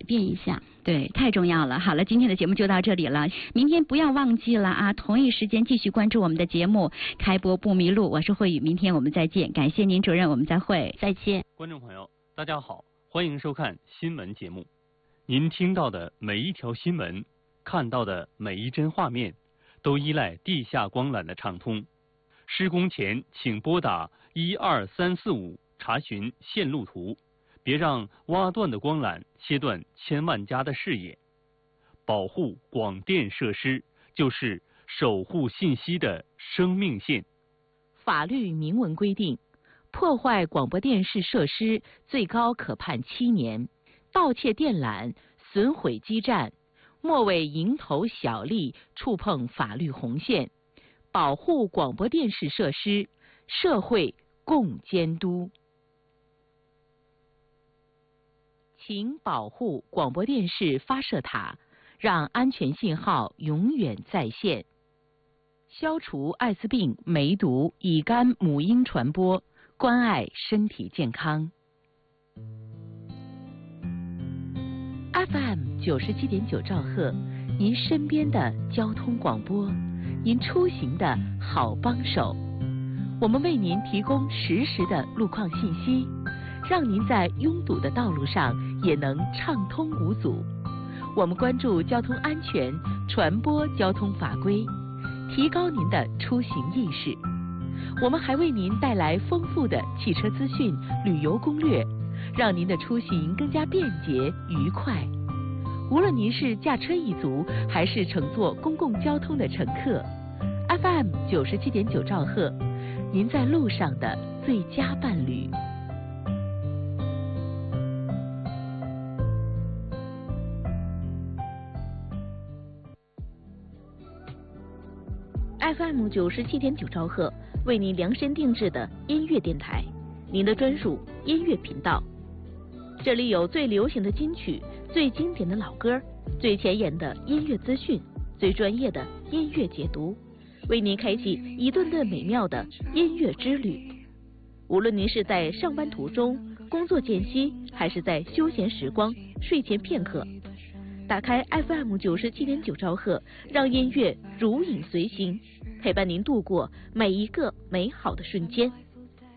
变一下。 对，太重要了。好了，今天的节目就到这里了，明天不要忘记了啊，同一时间继续关注我们的节目，开播不迷路。我是慧宇，明天我们再见。感谢您主任，我们再会， 再见。 观众朋友，大家好，欢迎收看新闻节目。您听到的每一条新闻，看到的每一帧画面，都依赖地下光缆的畅通。施工前请拨打12345查询线路图，别让挖断的光缆切断千万家的视野。保护广电设施就是守护信息的生命线。 法律明文规定，破坏广播电视设施最高可判7年，盗窃电缆、损毁基站，莫为蝇头小利触碰法律红线。保护广播电视设施，社会共监督。请保护广播电视发射塔，让安全信号永远在线。消除艾滋病、梅毒、乙肝、母婴传播，关爱身体健康。FM 97.9兆赫，您身边的交通广播，您出行的好帮手。我们为您提供实时的路况信息，让您在拥堵的道路上也能畅通无阻。我们关注交通安全，传播交通法规，提高您的出行意识。我们还为您带来丰富的汽车资讯、旅游攻略，让您的出行更加便捷愉快。无论您是驾车一族，还是乘坐公共交通的乘客， FM 97.9兆赫，您在路上的最佳伴侣。 FM 97.9兆赫，为您量身定制的音乐电台，您的专属音乐频道。这里有最流行的金曲，最经典的老歌，最前沿的音乐资讯，最专业的音乐解读，为您开启一顿顿美妙的音乐之旅。无论您是在上班途中、工作间隙，还是在休闲时光、睡前片刻，打开 FM 97.9兆赫，让音乐如影随形，陪伴您度过每一个美好的瞬间。